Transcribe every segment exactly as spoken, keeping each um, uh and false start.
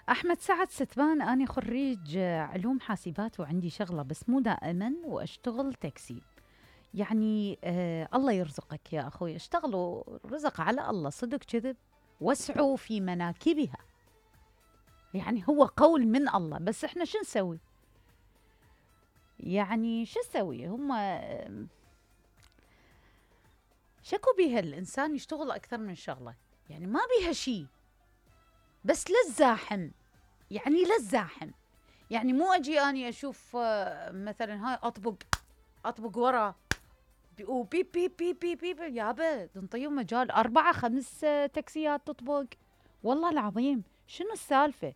أحمد سعد ستبان، أنا خريج علوم حاسبات وعندي شغلة بس مو دائما وأشتغل تاكسي. يعني آه الله يرزقك يا أخوي، اشتغلوا رزق على الله صدق كذب، واسعوا في مناكبها. يعني هو قول من الله، بس احنا شو نسوي؟ يعني شو نسوي؟ هم آه، شكو بيها الإنسان يشتغل أكثر من شغلة، يعني ما بيها شيء، بس للزاحم. يعني للزاحم. يعني مو أجي أني أشوف آه، مثلا هاي أطبق أطبق ورا وبيب بيب بيب بيب بيب يابا تنطيهم مجال أربعة خمس آه، تاكسيات تطبق. والله العظيم شنو السالفة؟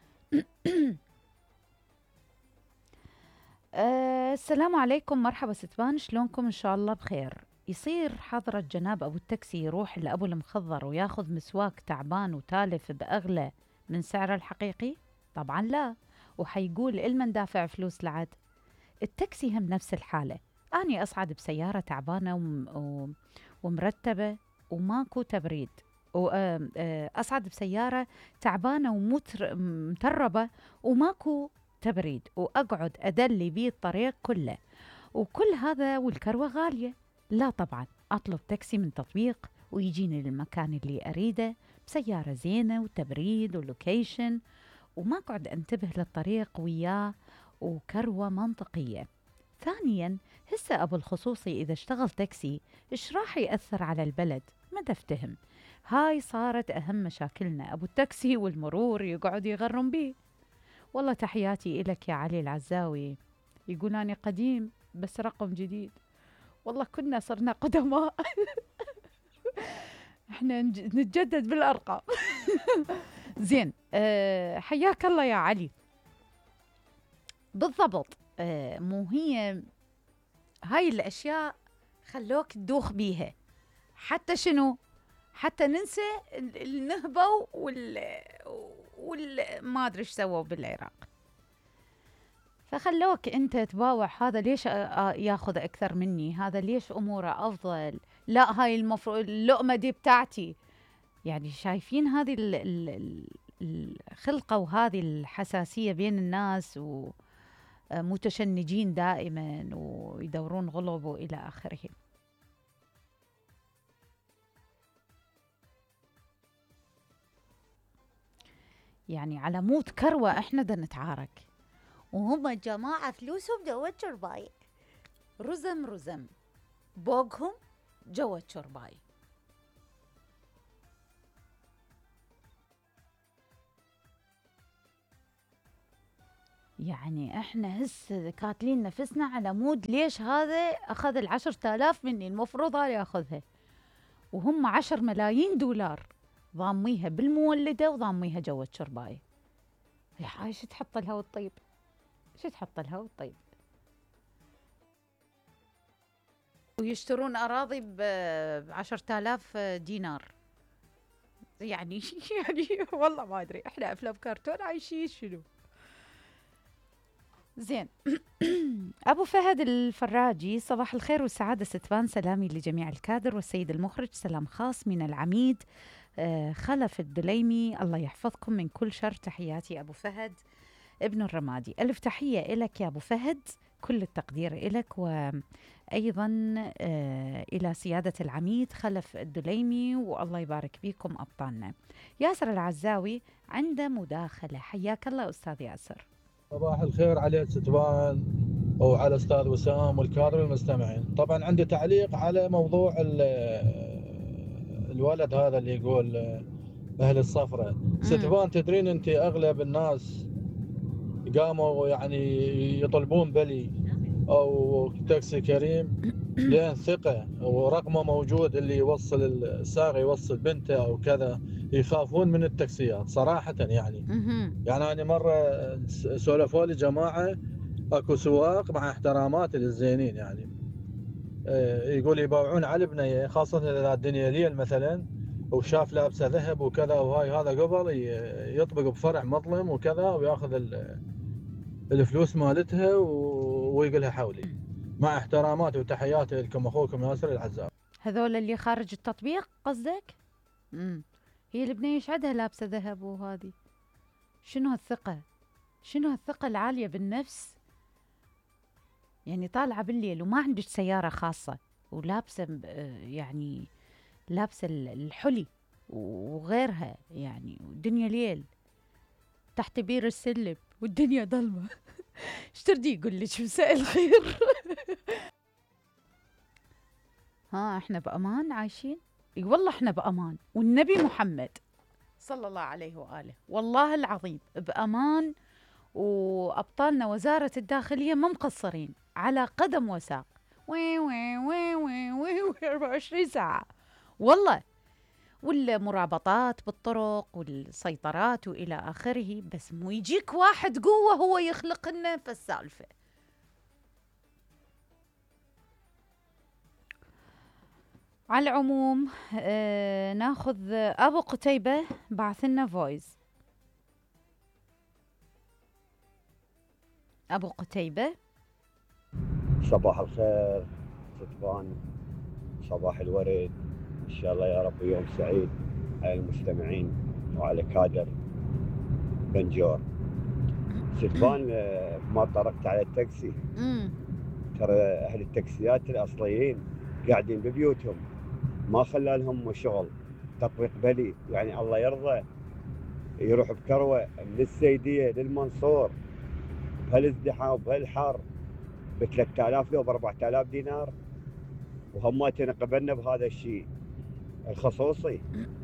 أه السلام عليكم، مرحبا ستبان، شلونكم؟ إن شاء الله بخير. يصير حضرة جناب أبو التاكسي يروح لأبو المخضر وياخذ مسواك تعبان وتالف بأغلى من سعره الحقيقي؟ طبعا لا. وحيقول إلمن دافع فلوس لعد. التاكسي هم نفس الحالة. أني أصعد بسيارة تعبانة وم... و... ومرتبة وماكو تبريد، وأصعد بسيارة تعبانة ومتربة وماكو تبريد، وأقعد أدلي بيه الطريق كله، وكل هذا والكروة غالية. لا طبعا، أطلب تاكسي من تطبيق ويجيني للمكان اللي أريده بسيارة زينة وتبريد ولوكيشن، وما أقعد أنتبه للطريق وياه، وكروة منطقية. ثانيا، هسه أبو الخصوصي إذا اشتغل تاكسي إيش راح يأثر على البلد؟ ما دفتهم. هاي صارت أهم مشاكلنا، أبو التاكسي والمرور يقعد يغرم بيه. والله تحياتي إلك يا علي العزاوي. يقول أنا قديم بس رقم جديد. والله كنا صرنا قدماء. احنا نج- نتجدد بالأرقام. زين، أه حياك الله يا علي. بالضبط. أه مو هي هاي الأشياء خلوك تدوخ بيها، حتى شنو؟ حتى ننسى ال- النهبة وال وال ما ادري ايش سووا بالعراق. فخلوك انت تباوع هذا ليش آ- آ- ياخذ اكثر مني، هذا ليش اموره افضل، لا هاي المفروض اللقمه دي بتاعتي. يعني شايفين هذه ال- ال- ال- الخلقه وهذه الحساسيه بين الناس، ومتشنجين دائما ويدورون غلب والى اخره. يعني على مود كروة احنا دا نتعارك، وهم جماعة فلوسهم جوا الشرباي، رزم رزم بوقهم جوا الشرباي. يعني احنا هسه كاتلين نفسنا على مود ليش هذا اخذ العشر تالاف مني، المفروض هذا ياخذها، وهم عشر ملايين دولار ضاميها بالمولدة وضاميها جوا الشرباي. يا هاي شو تحط لها والطيب، شو تحط لها والطيب. ويشترون أراضي بعشرة آلاف دينار. يعني يعني والله ما أدري إحنا أفلام كرتون عايشين شنو. زين. أبو فهد الفراجي، صباح الخير والسعادة ستبان، سلامي لجميع الكادر والسيد المخرج، سلام خاص من العميد آه، خلف الدليمي، الله يحفظكم من كل شر، تحياتي أبو فهد ابن الرمادي. ألف تحية إلك يا أبو فهد، كل التقدير إلك، وأيضا آه إلى سيادة العميد خلف الدليمي، والله يبارك بكم أبطالنا. ياسر العزاوي عنده مداخلة، حياك الله أستاذ ياسر. صباح الخير على ستبان وعلى استاذ وسام والكادر المستمعين. طبعا عندي تعليق على موضوع ال- الولد هذا اللي يقول اهل الصفرة. امم. ستبان تدرين انت اغلب الناس قاموا يعني يطلبون بلي او تاكسي كريم لين ثقة ورقمه موجود اللي يوصل السائق يوصل بنته او كذا، يخافون من التاكسيات صراحة يعني. امم. يعني انا مرة سولفوا لي جماعة اكو سواق مع احتراماتي للزينين يعني، آه، يقول يباوعون على البنيه خاصه اذا الدنيا ليل مثلا وشاف لابسه ذهب وكذا وهاي، هذا قبل ي- يطبق بفرع مظلم وكذا وياخذ ال- الفلوس مالتها و- ويقولها حولي. مع احتراماتي وتحياتي لكم اخوكم ياسر العزام. هذول اللي خارج التطبيق قصدك؟ امم. هي البنية ايش عندها لابسة ذهب وهذه؟ شنو هالثقة؟ شنو هالثقة العالية بالنفس؟ يعني طالعة بالليل وما عندك سيارة خاصة ولابسة ب- آه، يعني لابسة ال- الحلي وغيرها، يعني والدنيا ليل تحت بير السلم والدنيا ضلمة. ايش تردي يقول لك مساء الخير؟ ها احنا بأمان عايشين؟ اي والله احنا بأمان، والنبي محمد صلى الله عليه وآله والله العظيم بأمان. وأبطالنا وزارة الداخلية ما مقصرين على قدم وساق، وي وي وي وي وي وي أربعة وعشرين ساعة والله. والمرابطات بالطرق والسيطرات وإلى آخره، بس مو يجيك واحد قوة هو يخلق لنا في السالفة. على العموم آه ناخذ أبو قتيبة بعث لنا فويس. أبو قتيبة. صباح الخير ستبان، صباح الورد، إن شاء الله يا رب يوم سعيد على المستمعين وعلى كادر بنجور. ستبان، آه، ما طرقت على التاكسي. امم ترى أهل التاكسيات الأصليين قاعدين ببيوتهم، ما خلى لهم شغل. تطبيق بلي يعني الله يرضى يروح بكروة من السيدية للمنصور بهالازدحام بهالحر ب ثلاثة آلاف لو ب أربعة آلاف دينار، وهماتنا قبلنا بهذا الشيء الخصوصي.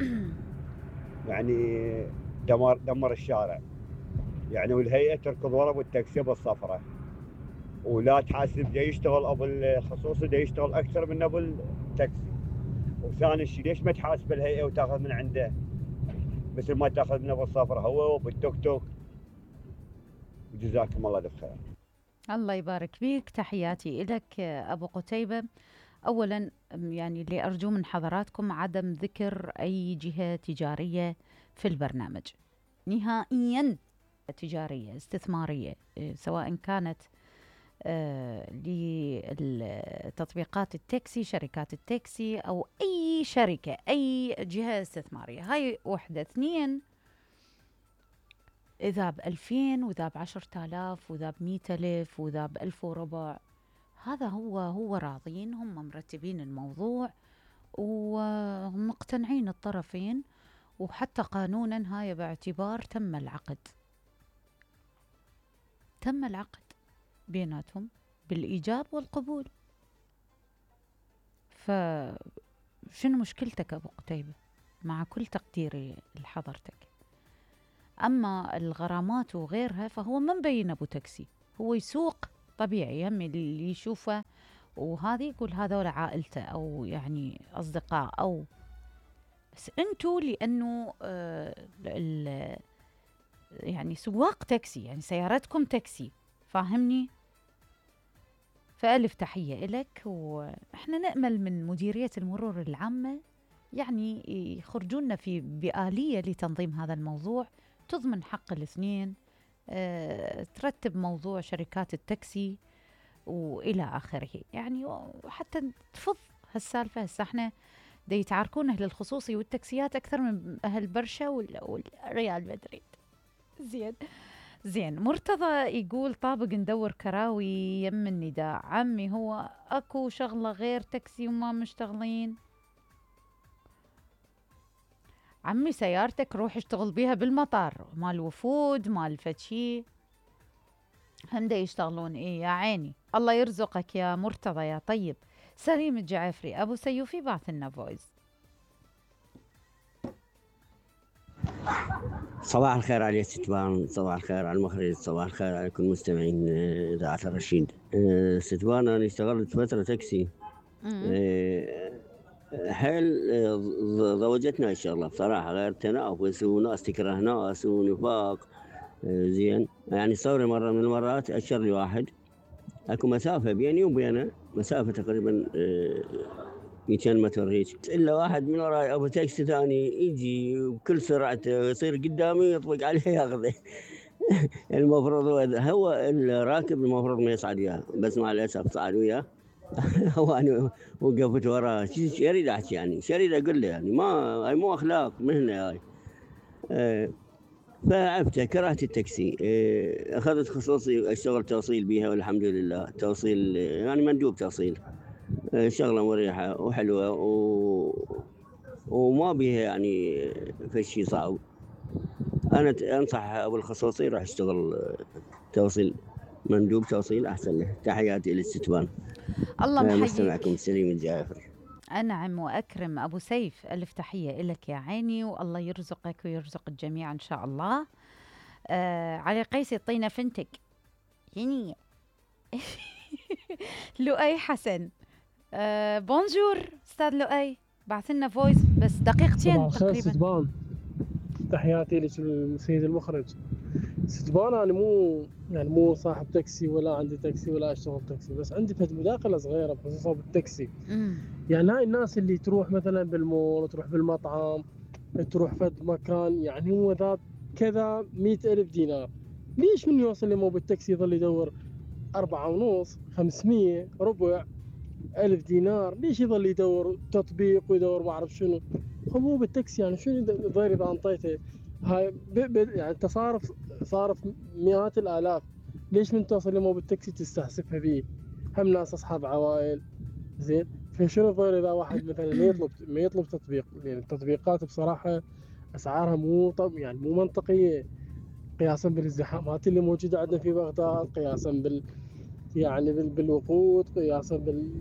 يعني دمر دمر الشارع يعني. والهيئه تركض ورا بالتاكسي بالصفرة، ولا تحاسب دا يشتغل ابو الخصوصي دا يشتغل اكثر من ابو التاكسي. وثاني شيء ليش ما تحاسب الهيئه وتاخذ من عنده مثل ما تاخذ من ابو الصفرة هو وبالتوك توك؟ جزاكم الله الف خير. الله يبارك فيك، تحياتي لك أبو قتيبة. أولا يعني اللي أرجو من حضراتكم عدم ذكر أي جهة تجارية في البرنامج نهائيا، تجارية استثمارية، سواء كانت آه لتطبيقات التاكسي، شركات التاكسي، أو أي شركة، أي جهة استثمارية. هاي وحدة. اثنين، إذا بألفين وإذا بعشرة آلاف وإذا بمئة ألف وإذا بألف وربع، هذا هو هو راضين، هم مرتبين الموضوع ومقتنعين الطرفين، وحتى قانونا هاي باعتبار تم العقد، تم العقد بيناتهم بالإيجاب والقبول. فشنو مشكلتك أبو قتيبة؟ مع كل تقديري لحضرتك. أما الغرامات وغيرها فهو ما مبين أبو تاكسي، هو يسوق طبيعي، هم اللي يشوفه وهذه يقول هذول عائلته أو يعني أصدقاء، أو بس أنتوا لأنه آه يعني سواق تاكسي، يعني سيارتكم تاكسي، فاهمني؟ فألف تحية إلك. وإحنا نأمل من مديرية المرور العامة يعني يخرجونا في بآلية لتنظيم هذا الموضوع، تضمن حق الاثنين، أه ترتب موضوع شركات التاكسي وإلى آخره، يعني وحتى تفض هالسالفة. هسه احنا دا يتعاركون أهل الخصوصي والتاكسيات أكثر من أهل برشا والريال مدريد. زين زين. مرتضى يقول طابق ندور كراوي يم النداء. عمي هو أكو شغلة غير تاكسي وما مشتغلين؟ عمي سيارتك روح اشتغل بيها بالمطار مال وفود مال فتشي، هم دا يشتغلون. ايه يا عيني، الله يرزقك يا مرتضى يا طيب. سليم الجعفري أبو سيوفي بعث لنا فويس. صباح الخير على ستبان، صباح الخير على المخرج، صباح الخير على كل مستمعين إذاعة الرشيد. أه ستبان أنا اشتغلت فترة تاكسي، أه حيل ضوجتنا الشغلة بصراحة، غير تنافس وناس تكره ناس ونفاق. أه زين يعني صوري مرة من المرات أشر لي واحد، أكو مسافة بيني وبينه مسافة تقريبا أه مئتين متر هيك، إلا واحد من وراي أبو تاكسي ثاني يجي بكل سرعته يصير قدامي يطبق عليه ياخذه. المفروض هو, هو الراكب المفروض ما يصعد وياه، بس مع الأسف صعد وياه. وأنا وقفت وراه، شو أريد أحكي يعني، شو أريد أقول له يعني، ما هاي مو أخلاق مهنة هاي. أه فعبت كرهت التاكسي. إيه، أخذت خصوصي أشتغل توصيل بيها والحمد لله. توصيل يعني مندوب توصيل. إيه، شغلة مريحة وحلوة و... وما بيها يعني في شيء صعب. أنا ت- أنصح أبو الخصوصي راح يشتغل آه، توصيل، مندوب توصيل أحسن له. تحياتي للستبان. الله آه، مستمعكم محييك. سليم الجعفري. أنعم وأكرم أبو سيف، ألف تحية إلك يا عيني، والله يرزقك ويرزق الجميع إن شاء الله. آه علي قيس يعطينا فنتك يعني. لؤي حسن. آه بونجور أستاذ لؤي، بعث لنا فويس بس صباح دقيقتين الخير تقريبا. ستبان، تحياتي لك السيد المخرج. ستبان انا مو يعني مو صاحب تاكسي ولا عندي تاكسي ولا اشتغل تاكسي، بس عندي فد مداخله صغيره بخصوص بالتاكسي. امم يعني هاي الناس اللي تروح مثلا بالمول، تروح بالمطعم، تروح فد مكان، يعني هو ذا كذا مئة ألف دينار، ليش من يوصل لمو بالتاكسي يظل يدور أربعة ونص خمسمية ربع ألف دينار؟ ليش يظل يدور تطبيق ويدور ما أعرف شنو؟ هو مو بالتاكسي يعني شنو ضير إذا أنطيته هاي ب... ب... يعني أنت صارف صارف مئات الآلاف، ليش من توصل لمو بالتاكسي تستحسفها بيه؟ هم ناس أصحاب عوائل، زين. فشنو الضير إذا واحد مثلا ما يطلب ما يطلب تطبيق؟ يعني التطبيقات بصراحة أسعارها مو طب يعني مو منطقية قياسا بالازدحامات اللي موجودة عندنا في بغداد، قياسا بال يعني بال... بالوقود، قياسا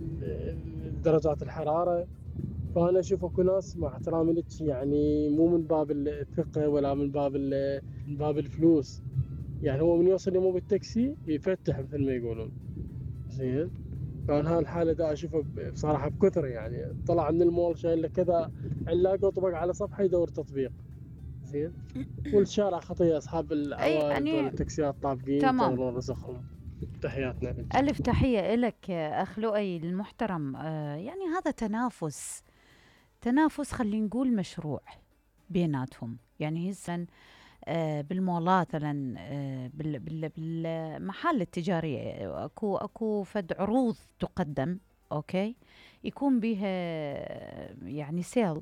بدرجات الحرارة. فأنا أشوف أكو ناس مع احترامي لك يعني مو من باب الثقة ولا من باب ال... من باب الفلوس، يعني هو من يوصل يمو بالتاكسي يفتح مثل ما يقولون، زين. فأنا هاي الحالة دا أشوفها بصراحة بكثر، يعني طلع من المول شايل له كذا علاقة وطبق على صفحة يدور تطبيق، زين. والشارع خطية، أصحاب أي العوائل دول يعني. التاكسيات طابقين تمام. ينتظرون رزقهم. تحياتنا لك. ألف تحية إلك أخ لؤي المحترم. آه يعني هذا تنافس، تنافس خلينا نقول مشروع بيناتهم. يعني هسه آه بالمولات مثلا، آه بال- بال- بالمحال التجارية اكو اكو فد عروض تقدم، اوكي، يكون بيها يعني سيل،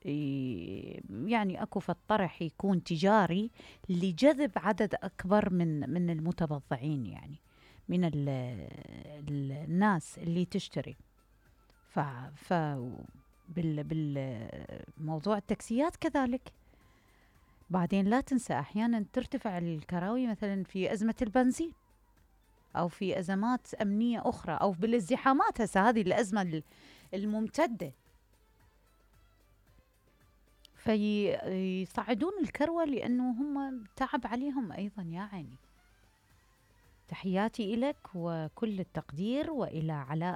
يعني اكو فد طرح يكون تجاري لجذب عدد اكبر من من المتبضعين، يعني من ال ال الناس اللي تشتري. ف ف بال بالموضوع التاكسيات كذلك. بعدين لا تنسى أحيانا ترتفع الكراوي مثلا في أزمة البنزين، أو في أزمات أمنية أخرى، أو بالازدحامات. هسه هذه الأزمة ال- الممتدة، فيصعدون الكروة لأنه هم تعب عليهم أيضا يا عيني. تحياتي إلك وكل التقدير، وإلى علاء